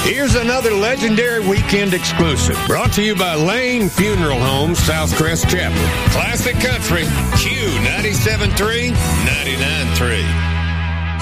Here's another legendary weekend exclusive, brought to you by Lane Funeral Home, Southcrest Chapel. Classic Country, Q 97.3, 99.3.